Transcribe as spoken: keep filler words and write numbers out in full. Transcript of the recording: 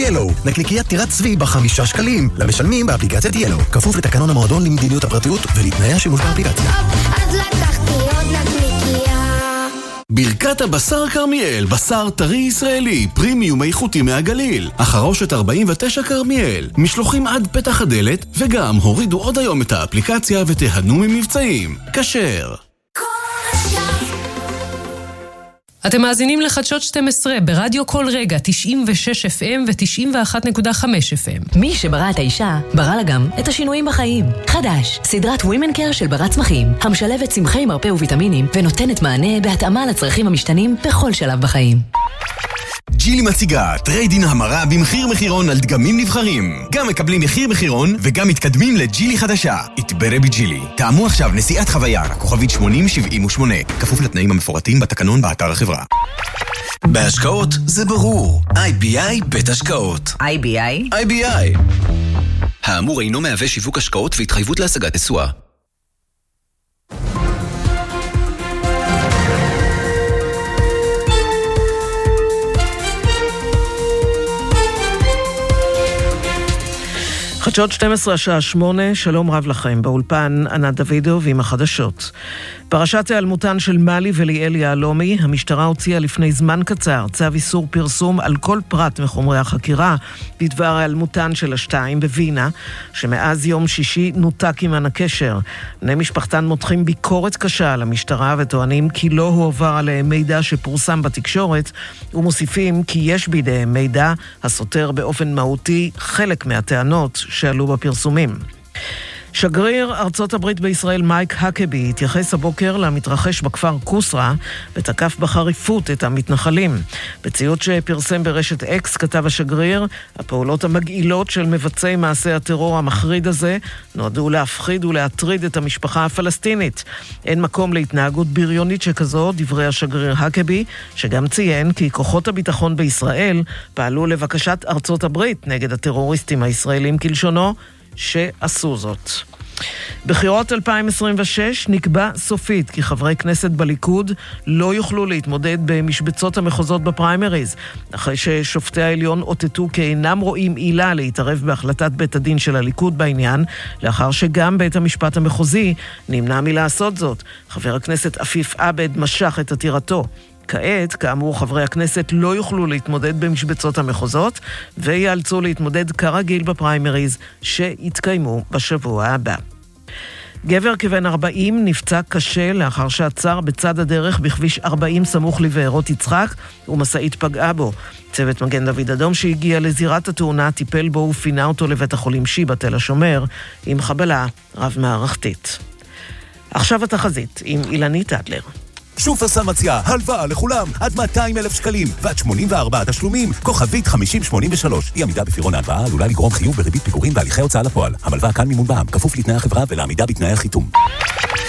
ילו. נקניקיית טירת צבי בחמישה שקלים. למשלמים באפליקציית ילו. כפוף לתקנון המועדון למדיניות הפרטיות ולתנאי השימוש באפליקציה. אז לקחתי עוד נקניקייה. ברכת הבשר כרמיאל, בשר טרי ישראלי, פרימיום איכותי מהגליל. החרושת ארבעים ותשע כרמיאל, משלוחים עד פתח הדלת, וגם הורידו עוד היום את האפליקציה ותיהנו ממבצעים. כשר. אתם מאזינים לחדשות שתים עשרה ברדיו כל רגע, תשעים ושש אף אם ו-תשעים ואחת נקודה חמש אף אם. מי שברא את האישה, ברא לה גם את השינויים בחיים. חדש, סדרת Women Care של ברת צמחים, המשלבת צמחי מרפא וויטמינים ונותנת מענה בהתאמה לצרכים המשתנים בכל שלב בחיים. ג'ילי מציגה טריידין המרה במחיר מחירון על דגמים נבחרים. גם מקבלים מחיר מחירון וגם מתקדמים לג'ילי חדשה. התברא בג'ילי. תאמו עכשיו נסיעת חוויה, כוכבית שמונים שבעים ושמונה. כפוף לתנאים המפורטים בתקנון באתר החברה. בהשקעות זה ברור. איי בי איי בית השקעות. איי בי איי? איי בי איי. האמור אינו מהווה שיווק השקעות והתחייבות להשגת תשואה. חדשות שתים עשרה השעה שמונה, שלום רב לכם, באולפן ענת דוידוב עם החדשות. פרשת היעלמותן של מלי וליאל יהלומי, המשטרה הוציאה לפני זמן קצר צו איסור פרסום על כל פרט מחומרי החקירה בדבר היעלמותן של השתיים בווינה, שמאז יום שישי נותק עמן הקשר. בני משפחתן מותחים ביקורת קשה על המשטרה וטוענים כי לא הועבר עליהם מידע שפורסם בתקשורת, ומוסיפים כי יש בידיהם מידע הסותר באופן מהותי חלק מהטענות שעלו בפרסומים. שגריר ארצות הברית בישראל מייק הקבי התייחס הבוקר למתרחש בכפר קוסרה ותקף בחריפות את המתנחלים. בציוץ שפרסם ברשת אקס כתב השגריר, הפעולות המגעילות של מבצעי מעשה הטרור המחריד הזה נועדו להפחיד ולהטריד את המשפחה הפלסטינית. אין מקום להתנהגות בריונית שכזו, דברי השגריר הקבי, שגם ציין כי כוחות הביטחון בישראל פעלו לבקשת ארצות הברית נגד הטרוריסטים הישראלים כלשונו, שעשו זאת. בחירות אלפיים עשרים ושש נקבע סופית כי חברי כנסת בליכוד לא יוכלו להתמודד במשבצות המחוזות בפריימריז, אחרי ששופטי העליון אותתו כי אינם רואים עילה להתערב בהחלטת בית הדין של הליכוד בעניין, לאחר שגם בית המשפט המחוזי נמנע מלעשות זאת. חבר הכנסת עפיף עבד משך את עתירתו. כעת, כאמור, חברי הכנסת לא יוכלו להתמודד במשבצות המחוזות, ויאלצו להתמודד כרגיל בפריימריז שיתקיימו בשבוע הבא. גבר כבן ארבעים נפצע קשה לאחר שעצר בצד הדרך בכביש ארבעים סמוך לבארות יצחק, ומשאית פגעה בו. צוות מגן דוד אדום שהגיע לזירת התאונה טיפל בו ופינה אותו לבית החולים שיבא תל השומר עם חבלה רב-מערכתית. עכשיו התחזית עם אילנית אדלר. שופרסל מציעה הלוואה לכולם עד מאתיים אלף שקלים ועד שמונים וארבעה תשלומים, כוכבית חמישים שמונים ושלוש. אי עמידה בפירעון ההלוואה עלולה לגרום חיוב בריבית פיגורים בהליכי הוצאה לפועל. המלווה כאן מימון בע"מ, כפוף לתנאי החברה ולעמידה בתנאי החיתום.